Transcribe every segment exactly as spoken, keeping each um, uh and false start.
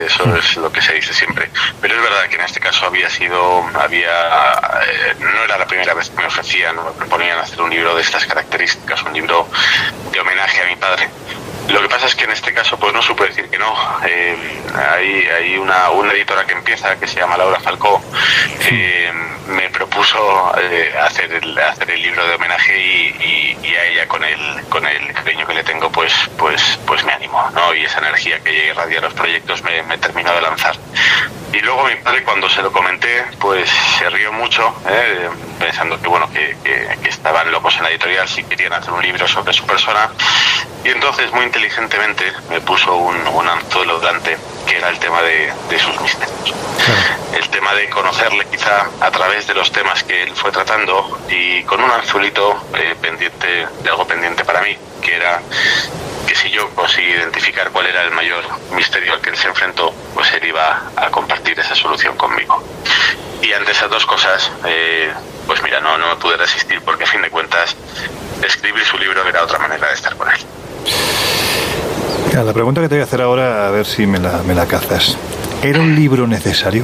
Eso es lo que se dice siempre. Pero es verdad que en este caso había sido, había, eh, no era la primera vez que me ofrecían o me proponían hacer un libro de estas características, un libro de homenaje a mi padre. Lo que pasa es que en este caso pues no supe decir que no. Eh, hay hay una, una editora que empieza, que se llama Laura Falcó, eh, me propuso eh, hacer, el, hacer el libro de homenaje y, y, y a ella con el, con el cariño que le tengo pues, pues, pues me animó, ¿no? Y esa energía que ella irradia a los proyectos me, me terminó de lanzar. Y luego mi padre, cuando se lo comenté, pues se rió mucho, ¿eh? Pensando que bueno que, que, que estaban locos en la editorial si querían hacer un libro sobre su persona. Y entonces muy inteligentemente me puso un, un anzuelo delante, que era el tema de, de sus misterios. El tema de conocerle quizá a través de los temas que él fue tratando, y con un anzuelito eh, pendiente, de algo pendiente para mí, que era que si yo conseguí identificar cuál era el mayor misterio al que él se enfrentó, pues él iba a compartir esa solución conmigo. Y ante esas dos cosas, eh, pues mira, no, no me pude resistir, porque a fin de cuentas escribir su libro era otra manera de estar con él. La pregunta que te voy a hacer ahora, a ver si me la, me la cazas. ¿Era un libro necesario?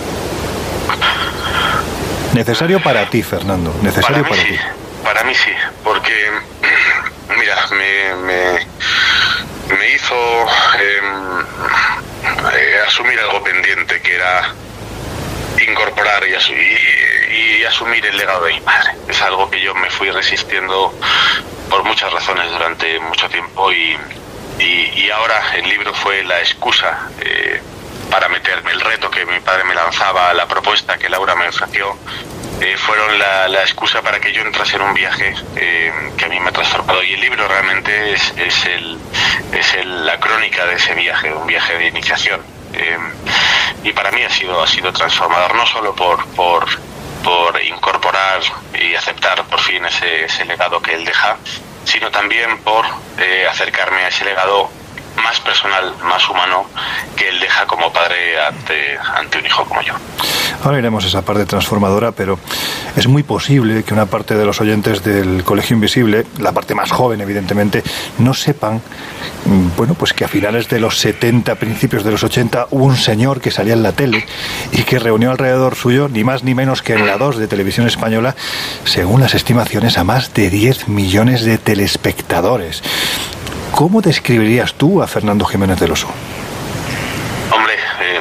Necesario para ti, Fernando. Necesario para, para, mí, para ti. Sí, para mí sí, porque mira, me, me, me hizo eh, eh, asumir algo pendiente, que era incorporar y, asu y, y asumir el legado de mi padre. Es algo que yo me fui resistiendo por muchas razones durante mucho tiempo, y, y, y ahora el libro fue la excusa eh, para meterme. El reto que mi padre me lanzaba, la propuesta que Laura me ofreció, eh, fueron la, la excusa para que yo entrase en un viaje eh, que a mí me ha transformado. Y el libro realmente es, es, el, es el, la crónica de ese viaje, un viaje de iniciación. Eh, y para mí ha sido, ha sido transformador, no solo por, por, por incorporar y aceptar por fin ese, ese legado que él deja, sino también por eh, acercarme a ese legado más personal, más humano, que él deja como padre ante, ante un hijo como yo. Ahora iremos a esa parte transformadora, pero es muy posible que una parte de los oyentes del Colegio Invisible, la parte más joven evidentemente, no sepan, bueno, pues que a finales de los setenta, principios de los ochenta, hubo un señor que salía en la tele y que reunió alrededor suyo, ni más ni menos que en la dos de Televisión Española, según las estimaciones, a más de diez millones de telespectadores. ¿Cómo describirías tú a Fernando Jiménez del Oso? Hombre, eh,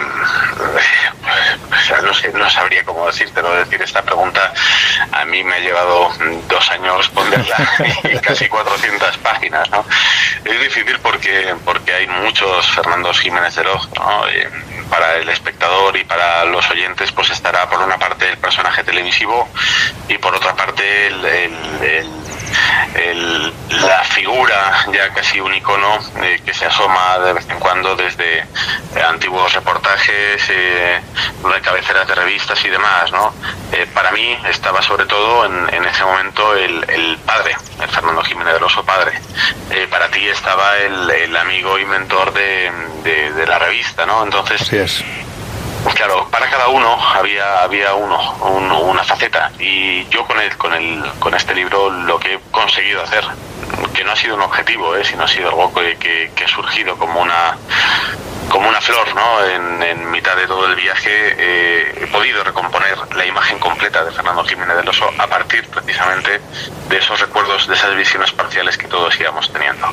o sea, no sé, no sabría cómo decírtelo. Decir esta pregunta a mí me ha llevado dos años responderla y casi cuatrocientas páginas, ¿no? Es difícil porque porque hay muchos Fernandos Jiménez del Oso, ¿no? Eh, para el espectador y para los oyentes pues estará por una parte el personaje televisivo y por otra parte el, el, el El, la figura, ya casi un icono, eh, que se asoma de vez en cuando desde eh, antiguos reportajes, eh, de cabeceras de revistas y demás, ¿no? Eh, para mí estaba sobre todo en, en ese momento el, el padre, el Fernando Jiménez del Oso padre. Eh, para ti estaba el, el amigo y mentor de, de, de la revista, ¿no? Entonces, así es. Claro, para cada uno había había uno un, una faceta, y yo con el con el con este libro lo que he conseguido hacer, que no ha sido un objetivo, ¿eh? sino ha sido algo que, que, que ha surgido como una como una flor, ¿no? En, en mitad de todo el viaje eh, he podido recomponer la imagen completa de Fernando Jiménez del Oso a partir precisamente de esos recuerdos, de esas visiones parciales que todos íbamos teniendo.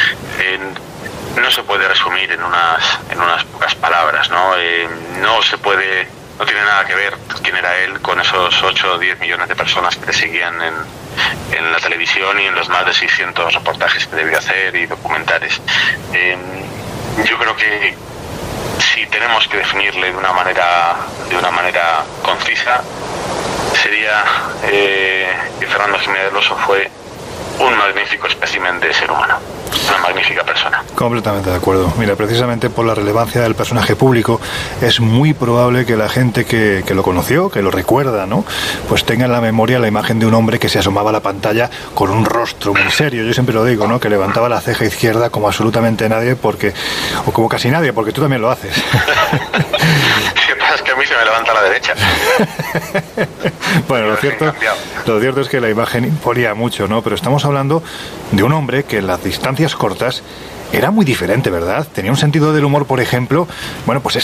En, no se puede resumir en unas en unas pocas palabras, ¿no? Eh, no se puede, no tiene nada que ver quién era él con esos ocho o diez millones de personas que le seguían en, en la televisión y en los más de seiscientos reportajes que debió hacer y documentales. Eh, yo creo que si tenemos que definirle de una manera de una manera concisa, sería eh, que Fernando Jiménez del Oso fue un magnífico espécimen de ser humano, una magnífica persona. Completamente de acuerdo. Mira, precisamente por la relevancia del personaje público, es muy probable que la gente que, que lo conoció, que lo recuerda, ¿no?, pues tenga en la memoria la imagen de un hombre que se asomaba a la pantalla con un rostro muy serio. Yo siempre lo digo, ¿no?, que levantaba la ceja izquierda como absolutamente nadie, porque, o como casi nadie, porque tú también lo haces. Lo que pasa es que a mí se me levanta a la derecha. Bueno, lo cierto, lo cierto es que la imagen imponía mucho, ¿no? Pero estamos hablando de un hombre que en las distancias cortas era muy diferente, ¿verdad? Tenía un sentido del humor, por ejemplo, bueno, pues